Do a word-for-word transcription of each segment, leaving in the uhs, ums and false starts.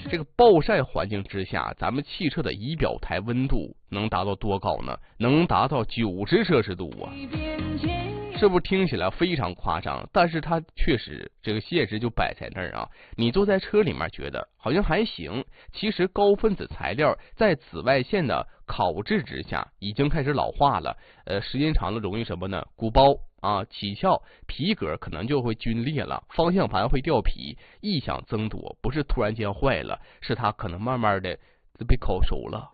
这个暴晒环境之下，咱们汽车的仪表台温度能达到多高呢？能达到九十摄氏度啊！是不是听起来非常夸张？但是它确实这个现实就摆在那儿啊！你坐在车里面觉得好像还行，其实高分子材料在紫外线的烤制之下已经开始老化了。呃，时间长了容易什么呢？鼓包啊，起翘，皮革可能就会皲裂了，方向盘会掉皮，异响增多。不是突然间坏了，是它可能慢慢的被烤熟了。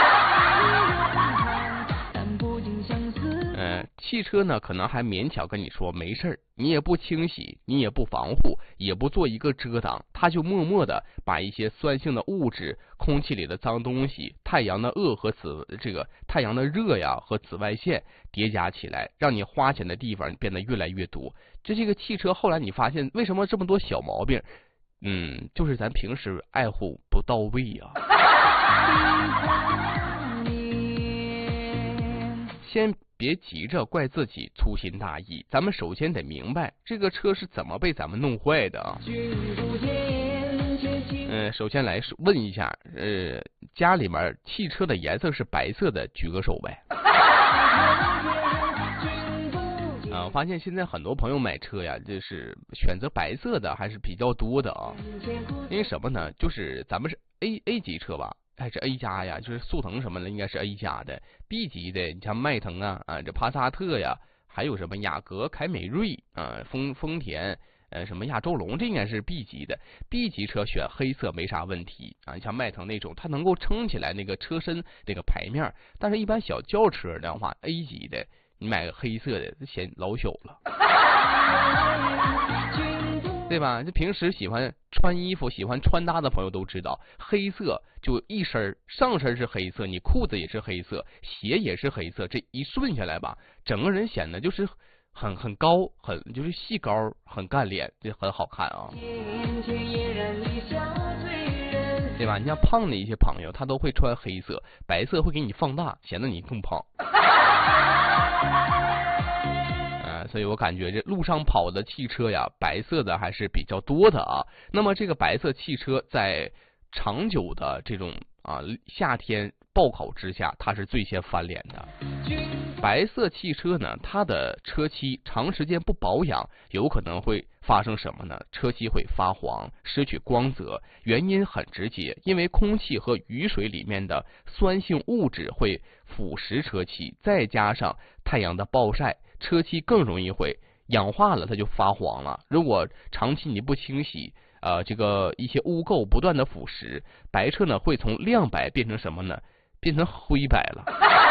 呃，汽车呢，可能还勉强跟你说没事儿，你也不清洗，你也不防护，也不做一个遮挡，它就默默的把一些酸性的物质、空气里的脏东西、太阳的恶和紫这个太阳的热呀和紫外线叠加起来，让你花钱的地方变得越来越多。这这个汽车后来你发现为什么这么多小毛病？嗯，就是咱平时爱护不到位呀。先别急着怪自己粗心大意，咱们首先得明白这个车是怎么被咱们弄坏的啊。嗯、呃，首先来问一下，呃，家里面汽车的颜色是白色的，举个手呗。啊，我发现现在很多朋友买车呀，就是选择白色的还是比较多的啊。因为什么呢？就是咱们是 A A 级车吧。还是 A 加呀，就是速腾什么的，应该是 A 加的。B 级的，你像迈腾啊，啊，这帕萨特呀，还有什么雅阁、凯美瑞啊，丰丰田，呃，什么亚洲龙，这应该是 B 级的。B 级车选黑色没啥问题啊，像迈腾那种，它能够撑起来那个车身那个牌面。但是，一般小轿车的话 ，A 级的，你买个黑色的，显老小了。对吧？这平时喜欢穿衣服、喜欢穿搭的朋友都知道，黑色就一身上身是黑色，你裤子也是黑色，鞋也是黑色，这一顺下来吧，整个人显得就是很很高，很就是细高，很干练，这很好看啊。对吧？你像胖的一些朋友，他都会穿黑色，白色会给你放大，显得你更胖。所以我感觉这路上跑的汽车呀，白色的还是比较多的啊。那么这个白色汽车在长久的这种啊夏天暴烤之下，它是最先翻脸的。白色汽车呢，它的车漆长时间不保养，有可能会发生什么呢？车漆会发黄，失去光泽。原因很直接，因为空气和雨水里面的酸性物质会腐蚀车漆，再加上太阳的暴晒，车漆更容易会氧化了，它就发黄了。如果长期你不清洗，呃，这个一些污垢不断的腐蚀，白车呢会从亮白变成什么呢？变成灰白了。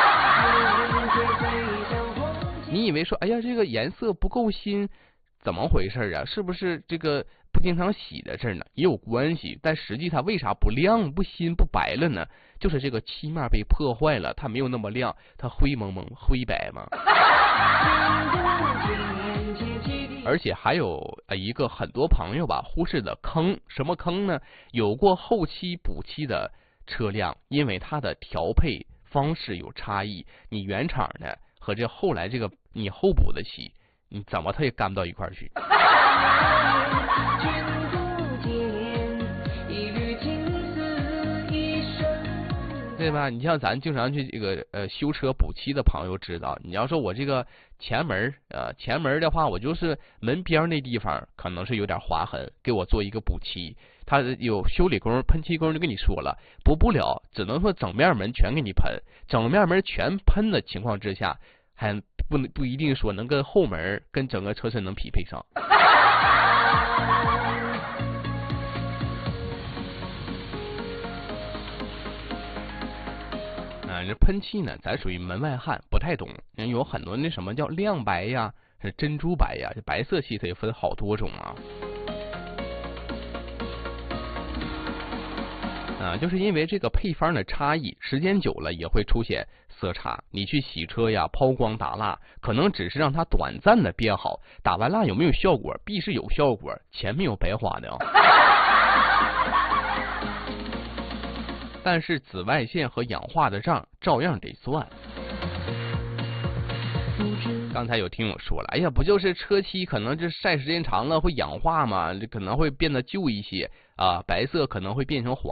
你以为说，哎呀，这个颜色不够新，怎么回事啊？是不是这个不经常洗的事呢？也有关系，但实际它为啥不亮、不新、不白了呢？就是这个漆面被破坏了，它没有那么亮，它灰蒙蒙、灰白嘛。而且还有一个很多朋友吧忽视的坑，什么坑呢？有过后期补漆的车辆，因为它的调配方式有差异，你原厂的和这后来这个你后补的漆，你怎么它也干不到一块儿去。对吧？你像咱经常去这个呃修车补漆的朋友知道，你要说我这个前门呃前门的话，我就是门边那地方可能是有点划痕，给我做一个补漆。他有修理工、喷漆工就跟你说了，补不了，只能说整面门全给你喷。整面门全喷的情况之下，还不不一定说能跟后门跟整个车身能匹配上。这喷漆呢，咱属于门外汉，不太懂。有很多那什么叫亮白呀，是珍珠白呀，这白色系它也分好多种啊。啊，就是因为这个配方的差异，时间久了也会出现色差。你去洗车呀，抛光打蜡，可能只是让它短暂的变好，打完蜡有没有效果？必是有效果，钱没有白花的啊。但是紫外线和氧化的账照样得算。刚才有听友说了，哎呀，不就是车漆可能这晒时间长了会氧化吗？这可能会变得旧一些啊，白色可能会变成黄。